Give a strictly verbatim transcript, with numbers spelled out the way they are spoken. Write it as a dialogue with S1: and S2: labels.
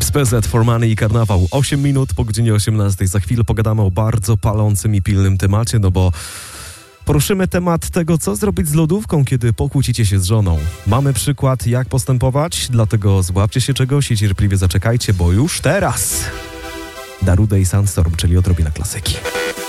S1: S P Z, For Money i Karnawał. osiem minut po godzinie osiemnastej. Za chwilę pogadamy o bardzo palącym i pilnym temacie, no bo poruszymy temat tego, co zrobić z lodówką, kiedy pokłócicie się z żoną. Mamy przykład, jak postępować, dlatego złapcie się czegoś i cierpliwie zaczekajcie, bo już teraz Darude i Sandstorm, czyli odrobina klasyki.